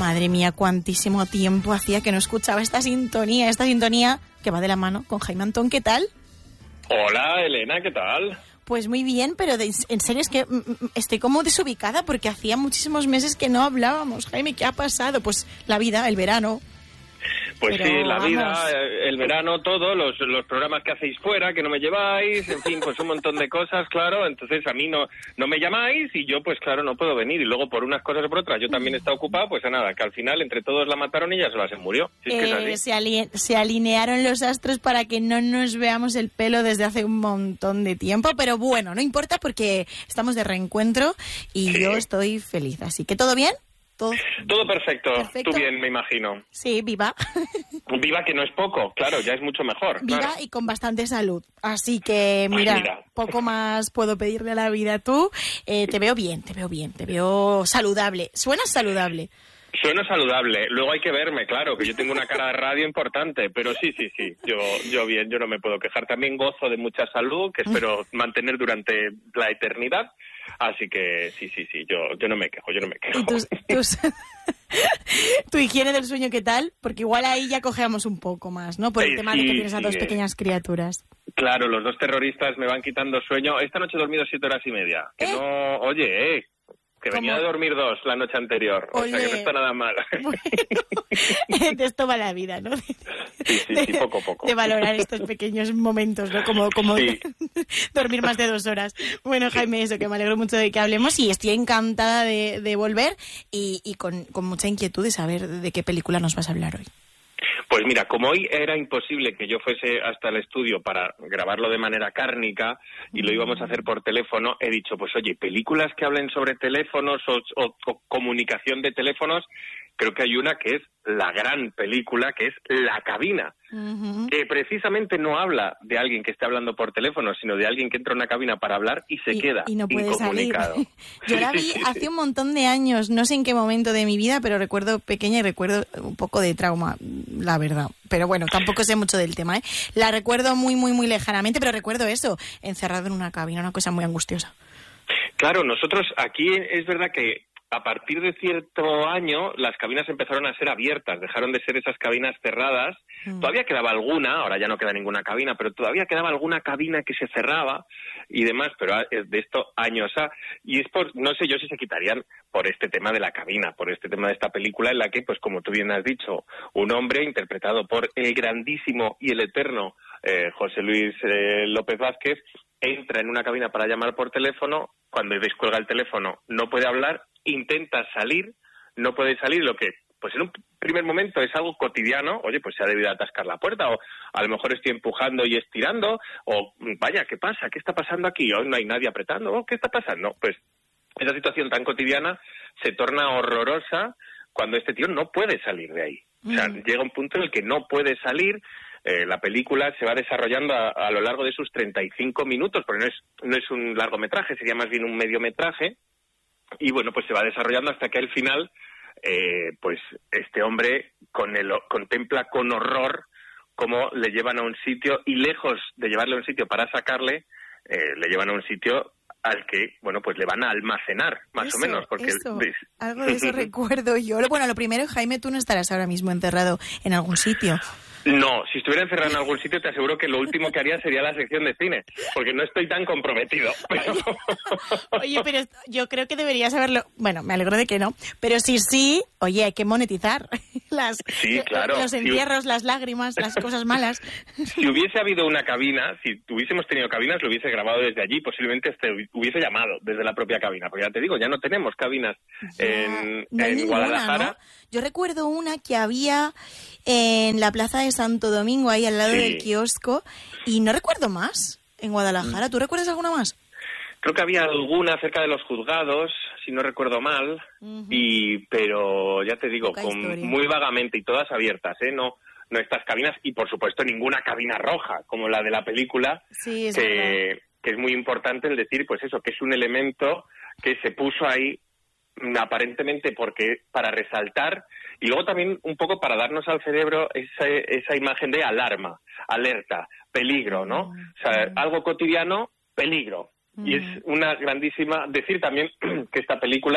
Madre mía, cuantísimo tiempo hacía que no escuchaba esta sintonía que va de la mano con Jaime Antón. ¿Qué tal? Hola, Elena, ¿qué tal? Pues muy bien, pero en serio es que estoy como desubicada porque hacía muchísimos meses que no hablábamos. Jaime, ¿qué ha pasado? Pues la vida, el verano. Pues pero, sí, la vamos, vida, el verano, todo, los programas que hacéis fuera, que no me lleváis, en fin, pues un montón de cosas, claro. Entonces a mí no me llamáis y yo, pues claro, no puedo venir. Y luego por unas cosas o por otras, yo también he estado ocupado, pues a nada, que al final entre todos la mataron y ella sola se murió. Si es que es así. Se alinearon los astros para que no nos veamos el pelo desde hace un montón de tiempo, pero bueno, no importa porque estamos de reencuentro y Sí. yo estoy feliz. Así que, ¿todo bien? Todo perfecto. Tú bien, me imagino. Sí, viva. Viva, que no es poco, claro, ya es mucho mejor. Viva Claro. y con bastante salud. Así que, mira, poco más puedo pedirle a la vida. Tú te veo bien, te veo saludable. Suenas saludable. Sueno saludable, luego hay que verme, claro, que yo tengo una cara de radio importante, pero sí, yo bien, yo no me puedo quejar. También gozo de mucha salud, que espero mantener durante la eternidad, así que sí, yo no me quejo, ¿Y tu higiene del sueño qué tal? Porque igual ahí ya cojeamos un poco más, ¿no? Por el tema de que tienes a dos pequeñas criaturas. Claro, los dos terroristas me van quitando sueño. Esta noche he dormido 7 horas y media. Que no, oye, que venía de dormir 2 la noche anterior. O sea, que no está nada mal. Bueno, de esto va la vida, ¿no? Sí, poco a poco. De valorar estos pequeños momentos, ¿no? Como sí. Dormir más de 2 horas. Bueno, Jaime, eso, que me alegro mucho de que hablemos y estoy encantada de volver y con mucha inquietud de saber de qué película nos vas a hablar hoy. Pues mira, como hoy era imposible que yo fuese hasta el estudio para grabarlo de manera cárnica y lo íbamos a hacer por teléfono, he dicho, pues oye, películas que hablen sobre teléfonos o comunicación de teléfonos, creo que hay una que es la gran película, que es La Cabina, que precisamente no habla de alguien que esté hablando por teléfono, sino de alguien que entra a una cabina para hablar y se queda y no puede incomunicado. Salir. Yo la vi hace un montón de años, no sé en qué momento de mi vida, pero recuerdo pequeña y recuerdo un poco de trauma, la verdad. Pero bueno, tampoco sé mucho del tema, ¿eh? La recuerdo muy, muy, muy lejanamente, pero recuerdo eso, encerrado en una cabina, una cosa muy angustiosa. Claro, nosotros aquí es verdad que a partir de cierto año las cabinas empezaron a ser abiertas, dejaron de ser esas cabinas cerradas. Todavía quedaba alguna, ahora ya no queda ninguna cabina, pero todavía quedaba alguna cabina que se cerraba y demás, pero de esto años y es por, no sé yo si se quitarían por este tema de la cabina, por este tema de esta película en la que, pues como tú bien has dicho, un hombre interpretado por el grandísimo y el eterno José Luis López Vázquez entra en una cabina para llamar por teléfono, cuando descuelga el teléfono no puede hablar, intenta salir, no puede salir, lo que pues en un primer momento es algo cotidiano, oye, pues se ha debido atascar la puerta, o a lo mejor estoy empujando y estirando, o vaya, ¿qué pasa? ¿Qué está pasando aquí? Hoy no hay nadie apretando, ¿qué está pasando? Pues esa situación tan cotidiana se torna horrorosa cuando este tío no puede salir de ahí. O sea, llega un punto en el que no puede salir. La película se va desarrollando a lo largo de sus 35 minutos, porque no es un largometraje, sería más bien un mediometraje. Y bueno, pues se va desarrollando hasta que al final, pues este hombre contempla con horror cómo le llevan a un sitio y lejos de llevarle a un sitio para sacarle, le llevan a un sitio al que, bueno, pues le van a almacenar, más o menos. Porque algo de eso recuerdo yo. Bueno, lo primero, Jaime, tú no estarás ahora mismo encerrado en algún sitio. No, si estuviera encerrado en algún sitio te aseguro que lo último que haría sería la sección de cine, porque no estoy tan comprometido. Pero... Oye, pero yo creo que deberías haberlo... Bueno, me alegro de que no, pero sí, oye, hay que monetizar claro. los entierros, las lágrimas, las cosas malas. Si hubiese habido una cabina, si hubiésemos tenido cabinas, lo hubiese grabado desde allí, posiblemente hubiese llamado desde la propia cabina, porque ya te digo, ya no tenemos cabinas en Guadalajara. ¿No? Yo recuerdo una que había en la plaza de Santo Domingo, ahí al lado del kiosco, y no recuerdo más en Guadalajara. ¿Tú recuerdas alguna más? Creo que había alguna cerca de los juzgados, si no recuerdo mal, pero ya te digo, muy vagamente y todas abiertas, no estas cabinas, y por supuesto ninguna cabina roja, como la de la película, sí, que es muy importante el decir, pues eso, que es un elemento que se puso ahí aparentemente porque para resaltar y luego también un poco para darnos al cerebro esa imagen de alarma, alerta, peligro, ¿no? O sea, algo cotidiano, peligro. Y es una grandísima... Decir también que esta película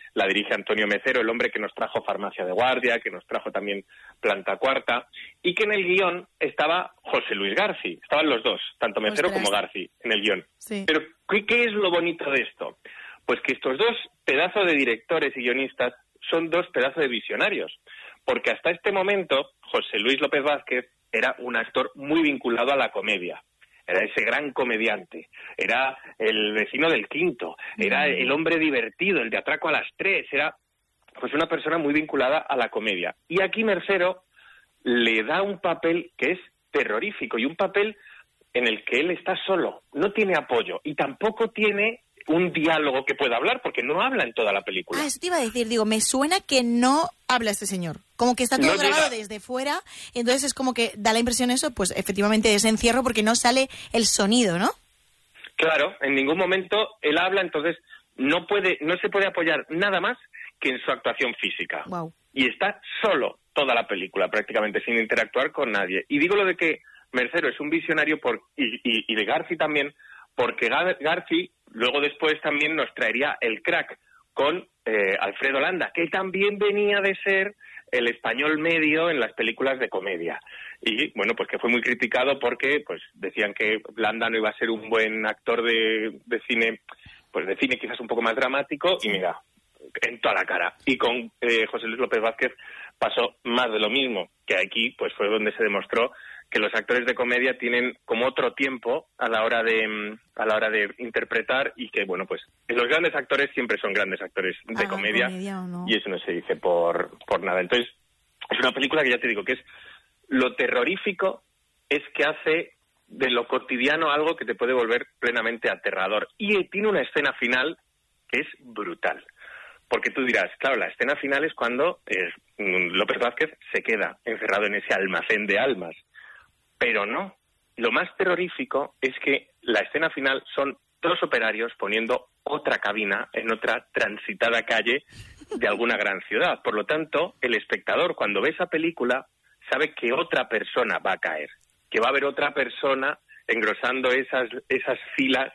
la dirige Antonio Mecero, el hombre que nos trajo Farmacia de Guardia, que nos trajo también Planta Cuarta, y que en el guión estaba José Luis Garci. Estaban los dos, tanto Mecero como Garci, en el guión. Sí. Pero, ¿qué es lo bonito de esto? Pues que estos dos pedazos de directores y guionistas son dos pedazos de visionarios. Porque hasta este momento, José Luis López Vázquez era un actor muy vinculado a la comedia. Era ese gran comediante, era el vecino del Quinto, era el hombre divertido, el de Atraco a las 3, era pues una persona muy vinculada a la comedia. Y aquí Mercero le da un papel que es terrorífico y un papel en el que él está solo, no tiene apoyo y tampoco tiene un diálogo que pueda hablar, porque no habla en toda la película. Eso te iba a decir, digo, me suena que no habla este señor, como que está todo grabado desde fuera, entonces es como que da la impresión eso, pues efectivamente de ese encierro, porque no sale el sonido, ¿no? Claro, en ningún momento él habla, entonces no se puede apoyar nada más que en su actuación física. Wow. Y está solo toda la película, prácticamente, sin interactuar con nadie. Y digo lo de que Mercero es un visionario y de Garci también, porque Garci luego después también nos traería El Crack con Alfredo Landa, que también venía de ser el español medio en las películas de comedia. Y bueno, pues que fue muy criticado porque pues decían que Landa no iba a ser un buen actor de cine, pues de cine quizás un poco más dramático, y mira, en toda la cara. Y con José Luis López Vázquez pasó más de lo mismo, que aquí pues fue donde se demostró que los actores de comedia tienen como otro tiempo a la hora de interpretar, y que bueno, pues los grandes actores siempre son grandes actores de comedia no. Y eso no se dice por nada. Entonces, es una película que ya te digo que es lo terrorífico, es que hace de lo cotidiano algo que te puede volver plenamente aterrador. Y tiene una escena final que es brutal. Porque tú dirás, claro, la escena final es cuando López Vázquez se queda encerrado en ese almacén de almas. Pero no. Lo más terrorífico es que la escena final son dos operarios poniendo otra cabina en otra transitada calle de alguna gran ciudad. Por lo tanto, el espectador, cuando ve esa película, sabe que otra persona va a caer, que va a haber otra persona engrosando esas filas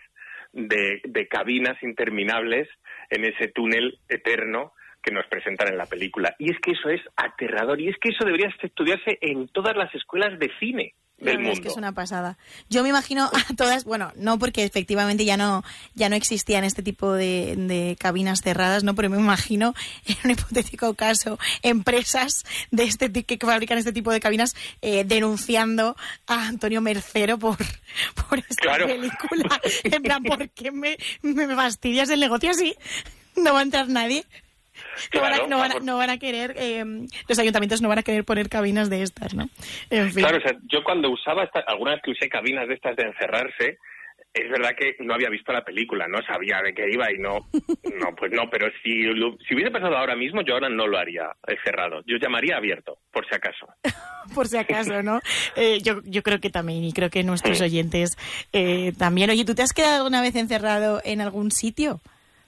de cabinas interminables en ese túnel eterno que nos presentan en la película. Y es que eso es aterrador, y es que eso debería estudiarse en todas las escuelas de cine del mundo. Es que es una pasada. Yo me imagino a todas, bueno, no porque efectivamente ya no existían este tipo de cabinas cerradas, no, pero me imagino en un hipotético caso empresas de este que fabrican este tipo de cabinas denunciando a Antonio Mercero por esta película. En plan, ¿por qué me fastidias el negocio así? No va a entrar nadie. No van a querer, los ayuntamientos no van a querer poner cabinas de estas, ¿no? En fin. Claro, o sea, yo cuando usaba alguna vez que usé cabinas de estas de encerrarse, es verdad que no había visto la película, no sabía de qué iba y pues no, pero si hubiese pasado ahora mismo, yo ahora no lo haría cerrado, yo llamaría abierto, por si acaso. Por si acaso, ¿no? Yo creo que también, y creo que nuestros oyentes también. Oye, ¿tú te has quedado alguna vez encerrado en algún sitio?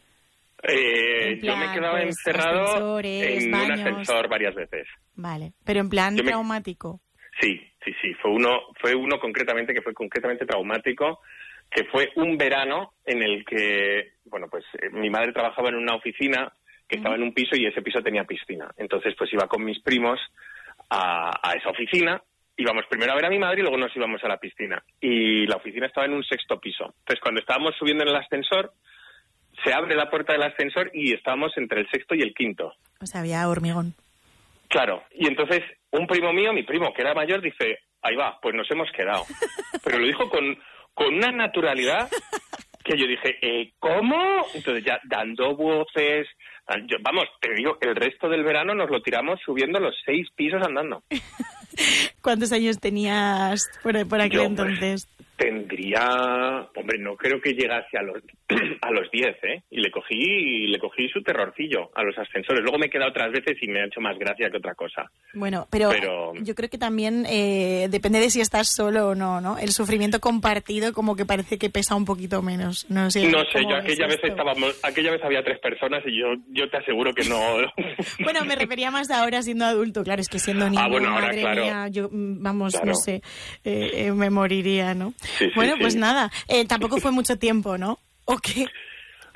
Yo me he quedado encerrado en un ascensor varias veces. Vale, pero en plan traumático. Sí. Fue uno concretamente que fue concretamente traumático, que fue un verano en el que, bueno, pues mi madre trabajaba en una oficina que estaba en un piso y ese piso tenía piscina. Entonces, pues iba con mis primos a esa oficina. Íbamos primero a ver a mi madre y luego nos íbamos a la piscina. Y la oficina estaba en un 6º piso. Entonces, cuando estábamos subiendo en el ascensor, se abre la puerta del ascensor y estábamos entre el 6º y el 5º. O sea, había hormigón. Claro, y entonces un primo mío, mi primo, que era mayor, dice, ahí va, pues nos hemos quedado. Pero lo dijo con una naturalidad que yo dije, ¿cómo? Entonces ya dando voces, vamos, te digo, el resto del verano nos lo tiramos subiendo los 6 pisos andando. ¿Cuántos años tenías por aquel entonces? Tendría, hombre, no creo que llegase a los 10, ¿eh? Y le cogí su terrorcillo a los ascensores. Luego me he quedado otras veces y me ha hecho más gracia que otra cosa. Bueno, pero yo creo que también depende de si estás solo o no, ¿no? El sufrimiento compartido como que parece que pesa un poquito menos. No sé, yo aquella vez había 3 personas y yo te aseguro que no. Bueno, me refería más a ahora siendo adulto. Claro, es que siendo niño, bueno, ahora, madre claro. mía, yo, claro. No sé, me moriría, ¿no? Sí, bueno, pues nada, tampoco fue mucho tiempo, ¿no? ¿O qué?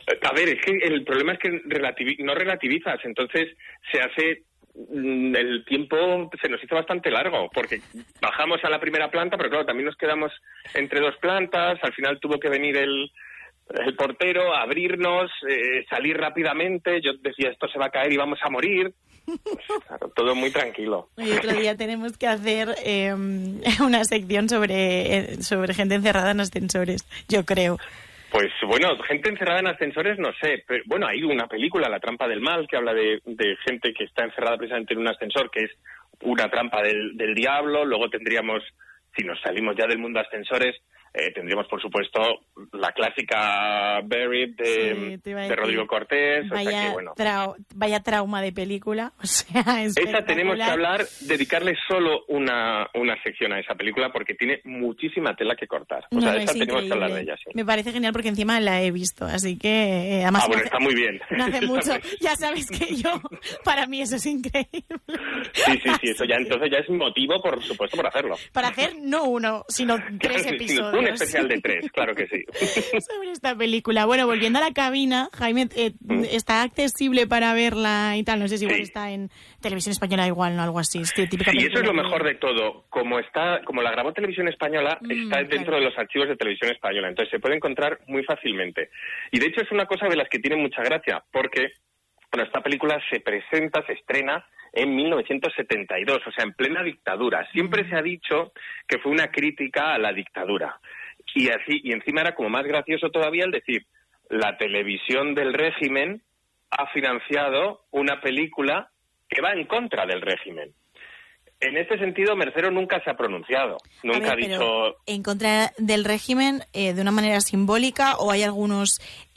A ver, es que el problema es que no relativizas, entonces se hace... El tiempo se nos hizo bastante largo, porque bajamos a la primera planta, pero claro, también nos quedamos entre dos plantas, al final tuvo que venir el portero, abrirnos, salir rápidamente, yo decía, esto se va a caer y vamos a morir. Pues, claro, todo muy tranquilo. Y otro día tenemos que hacer una sección sobre gente encerrada en ascensores, yo creo. Pues bueno, gente encerrada en ascensores no sé, pero bueno, hay una película, La trampa del mal, que habla de gente que está encerrada precisamente en un ascensor, que es una trampa del diablo. Luego tendríamos, si nos salimos ya del mundo ascensores, tendríamos por supuesto la clásica Buried de Rodrigo Cortés. Vaya, o sea que, bueno, vaya trauma de película, o sea, esa tenemos que hablar, dedicarle solo una sección a esa película, porque tiene muchísima tela que cortar. O sea, esa tenemos que hablar de ella, sí. Me parece genial porque encima la he visto, así que además bueno, está muy bien. No hace mucho, ya sabes que para mí eso es increíble. Sí, eso ya, entonces ya es motivo, por supuesto, por hacerlo. Para hacer no uno, sino 3 episodios. Un especial de 3, claro que sí. Sobre esta película. Bueno, volviendo a la cabina, Jaime, ¿está accesible para verla y tal? No sé si igual está en Televisión Española igual, ¿no? Algo así. Sí, eso es lo mejor de todo. Como la grabó Televisión Española, está dentro de los archivos de Televisión Española. Entonces se puede encontrar muy fácilmente. Y de hecho es una cosa de las que tiene mucha gracia, porque esta película se estrena en 1972, o sea, en plena dictadura. Siempre se ha dicho que fue una crítica a la dictadura. Y encima era como más gracioso todavía el decir, la televisión del régimen ha financiado una película que va en contra del régimen. En este sentido, Mercero nunca se ha pronunciado. Nunca ha dicho... ¿En contra del régimen de una manera simbólica o hay algunos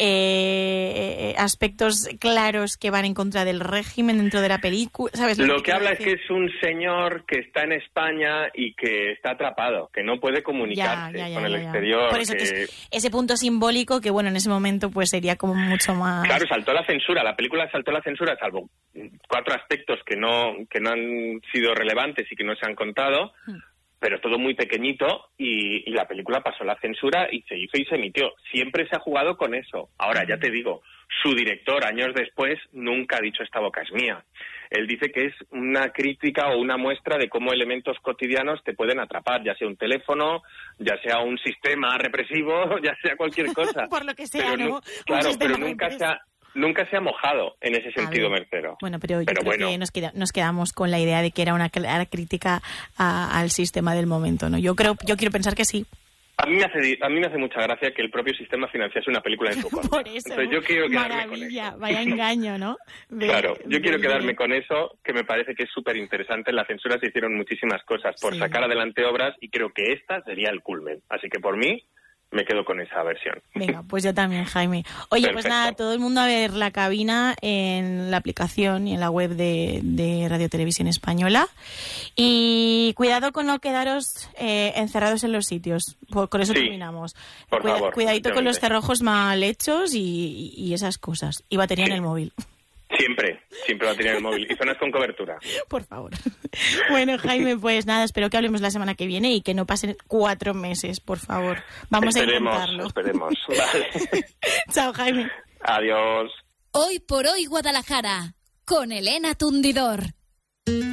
aspectos claros que van en contra del régimen dentro de la película? ¿Sabes lo que habla es que es un señor que está en España y que está atrapado, que no puede comunicarse con el exterior. Por eso que ese punto simbólico que, bueno, en ese momento pues sería como mucho más... Claro, saltó la censura. La película saltó la censura, salvo 4 aspectos que no han sido relevantes y que no se han contado, pero todo muy pequeñito, y la película pasó la censura y se hizo y se emitió. Siempre se ha jugado con eso. Ahora, ya te digo, su director, años después, nunca ha dicho esta boca es mía. Él dice que es una crítica o una muestra de cómo elementos cotidianos te pueden atrapar, ya sea un teléfono, ya sea un sistema represivo, ya sea cualquier cosa. Por lo que sea, pero ¿no? Claro, pero nunca se ha mojado en ese sentido, Mercero. Bueno, pero yo creo que nos quedamos con la idea de que era una clara crítica al sistema del momento, ¿no? Yo quiero pensar que sí. A mí me hace mucha gracia que el propio sistema financiase una película en su contra. Por eso. Entonces yo quiero quedarme con eso. Vaya engaño, ¿no? Claro, yo quiero quedarme con eso, que me parece que es súper interesante. En la censura se hicieron muchísimas cosas por sacar adelante obras y creo que esta sería el culmen. Así que por mí me quedo con esa versión. Venga, pues yo también, Jaime. Oye, Perfecto. Pues nada, todo el mundo a ver La Cabina en la aplicación y en la web de Radio Televisión Española. Y cuidado con no quedaros encerrados en los sitios. Con eso terminamos. Por favor. Cuidadito con los cerrojos mal hechos y esas cosas. Y batería en el móvil. Siempre batería en el móvil. Y zonas con cobertura. Por favor. Bueno, Jaime, pues nada, espero que hablemos la semana que viene y que no pasen 4 meses, por favor. Vamos a intentarlo. Esperemos. Vale. Chao, Jaime. Adiós. Hoy por hoy Guadalajara, con Elena Tundidor.